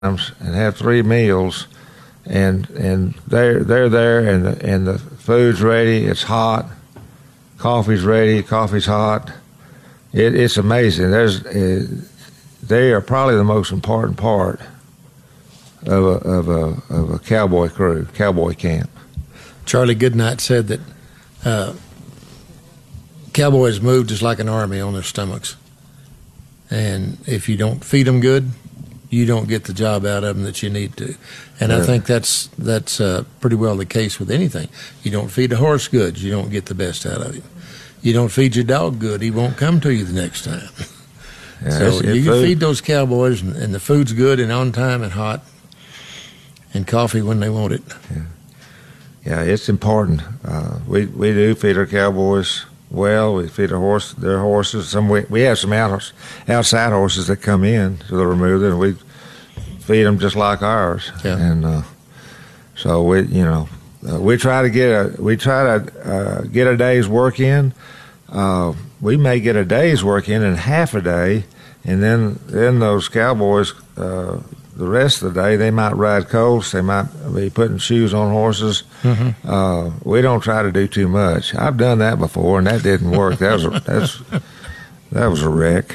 and have 3 meals, and they're there, and the food's ready. It's hot. Coffee's ready. Coffee's hot. It's amazing. They are probably the most important part of a cowboy crew, cowboy camp. Charlie Goodnight said that cowboys move just like an army on their stomachs, and if you don't feed them good, you don't get the job out of them that you need to. And I think that's pretty well the case with anything. You don't feed a horse good, you don't get the best out of him. You don't feed your dog good, he won't come to you the next time. So you can feed those cowboys, and the food's good and on time and hot, and coffee when they want it. Yeah, it's important. We do feed our cowboys well. We feed their horses. We have some outside horses that come in to the remuda, and we feed them just like ours. Yeah. And so we try to get a day's work in. We may get a day's work in half a day, and then those cowboys, the rest of the day, they might ride colts. They might be putting shoes on horses. Mm-hmm. We don't try to do too much. I've done that before, and that didn't work. That was a wreck.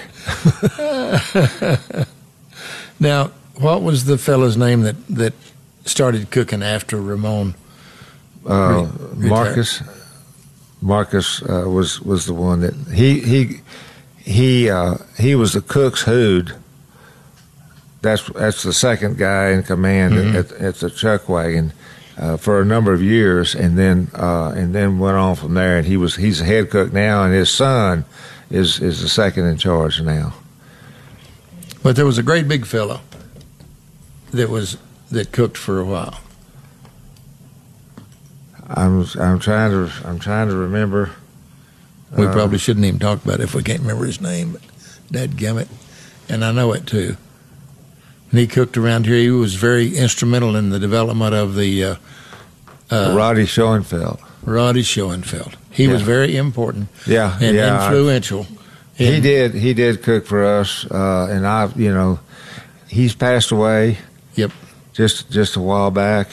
Now, what was the fellow's name that started cooking after Ramon? Marcus. Marcus was the one that he was the cook's hood. That's the second guy in command mm-hmm. at the chuck wagon for a number of years, and then went on from there. And he's the head cook now, and his son is the second in charge now. But there was a great big fellow that cooked for a while. I'm trying to remember. We probably shouldn't even talk about it if we can't remember his name, but dadgummit, and I know it too. And he cooked around here. He was very instrumental in the development of the Roddy Schoenfeld. Roddy Schoenfeld. He was very important. Yeah, and influential. He did cook for us, and he's passed away. Yep. Just a while back,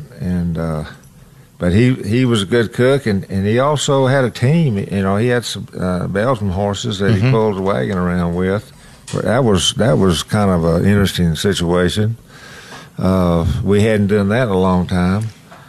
but he was a good cook, and he also had a team. He had some Belgian horses that mm-hmm. he pulled the wagon around with. That was kind of an interesting situation. We hadn't done that in a long time,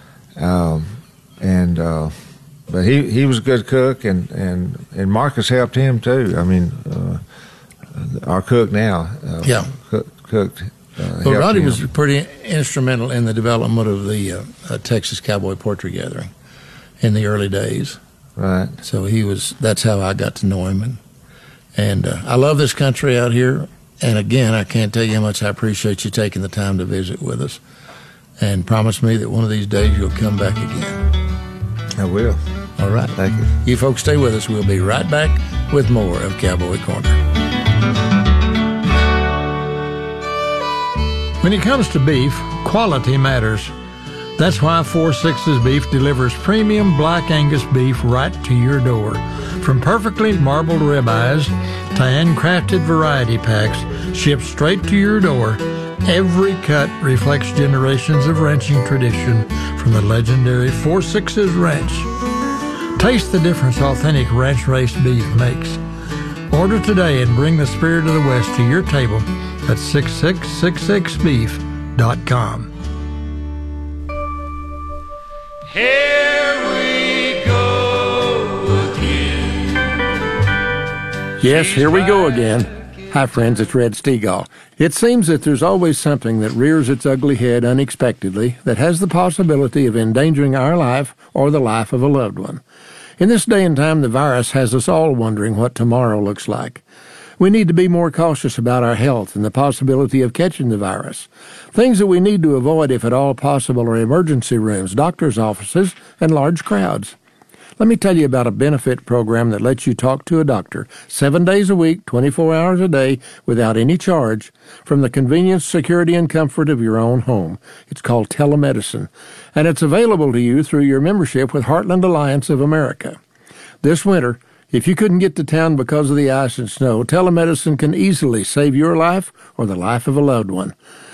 but he was a good cook, and Marcus helped him too. I mean, our cook now, cooked. Well, Roddy was pretty instrumental in the development of the Texas Cowboy Poetry Gathering in the early days. Right. So that's how I got to know him. And I love this country out here. And again, I can't tell you how much I appreciate you taking the time to visit with us. And promise me that one of these days you'll come back again. I will. All right. Thank you. You folks stay with us. We'll be right back with more of Cowboy Corner. When it comes to beef, quality matters. That's why 4-6's Beef delivers premium Black Angus beef right to your door. From perfectly marbled ribeyes to handcrafted variety packs shipped straight to your door, every cut reflects generations of ranching tradition from the legendary 4-6's Ranch. Taste the difference authentic ranch-raised beef makes. Order today and bring the spirit of the West to your table at 6666beef.com. Here we go again. Yes, here we go again. Hi, friends, it's Red Stegall. It seems that there's always something that rears its ugly head unexpectedly that has the possibility of endangering our life or the life of a loved one. In this day and time, the virus has us all wondering what tomorrow looks like. We need to be more cautious about our health and the possibility of catching the virus. Things that we need to avoid if at all possible are emergency rooms, doctor's offices, and large crowds. Let me tell you about a benefit program that lets you talk to a doctor 7 days a week, 24 hours a day, without any charge, from the convenience, security, and comfort of your own home. It's called telemedicine, and it's available to you through your membership with Heartland Alliance of America. This winter, if you couldn't get to town because of the ice and snow, telemedicine can easily save your life or the life of a loved one.